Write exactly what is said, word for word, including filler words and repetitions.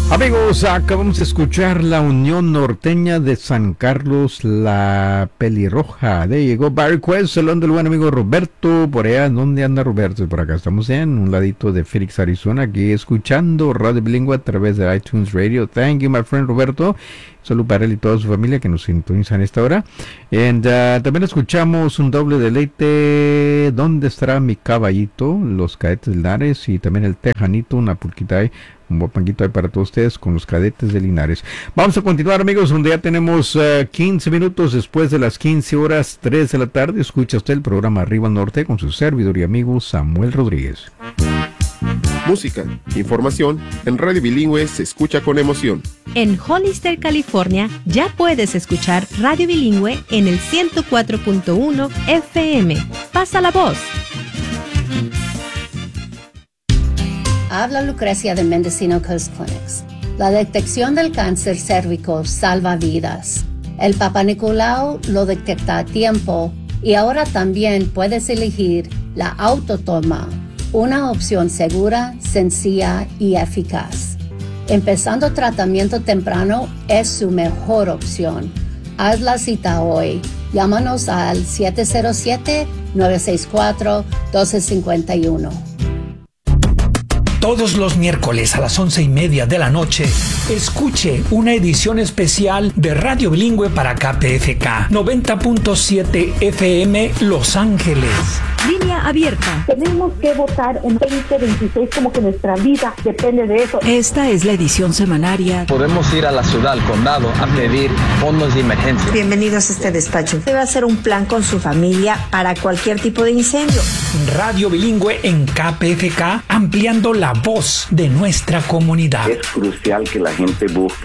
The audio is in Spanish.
Amigos, acabamos de escuchar La Unión Norteña de San Carlos, La Pelirroja. De ahí llegó Barry Quest, salón del buen amigo Roberto. Por allá, ¿dónde anda Roberto? Por acá estamos en un ladito de Phoenix, Arizona, aquí escuchando Radio Bilingüe a través de iTunes Radio. Thank you, my friend Roberto. Saludos para él y toda su familia que nos sintonizan a esta hora. And, uh, también escuchamos un doble deleite. ¿Dónde estará mi caballito? Los Cadetes de Linares y también el Tejanito, una pulquita ahí. Un buen panquito ahí para todos ustedes con los Cadetes de Linares. Vamos a continuar, amigos, donde ya tenemos uh, quince minutos después de las quince horas, tres de la tarde. Escucha usted el programa Arriba al Norte con su servidor y amigo Samuel Rodríguez. Música, información, en Radio Bilingüe se escucha con emoción. En Hollister, California, ya puedes escuchar Radio Bilingüe en el ciento cuatro punto uno F M. Pasa la voz. Habla Lucrecia de Mendocino Coast Clinics. La detección del cáncer cérvico salva vidas. El Papa Nicolau lo detecta a tiempo y ahora también puedes elegir la autotoma, una opción segura, sencilla y eficaz. Empezando tratamiento temprano es su mejor opción. Haz la cita hoy. Llámanos al siete cero siete, nueve seis cuatro, uno dos cinco uno. Todos los miércoles a las once y media de la noche, escuche una edición especial de Radio Bilingüe para K P F K noventa punto siete F M Los Ángeles. Línea abierta. Tenemos que votar en veinte veintiséis, como que nuestra vida depende de eso. Esta es la edición semanaria. Podemos ir a la ciudad, al condado, a pedir fondos de emergencia. Bienvenidos a este despacho. Debe hacer un plan con su familia para cualquier tipo de incendio. Radio Bilingüe en K P F K, ampliando la voz de nuestra comunidad. Es crucial que la gente busque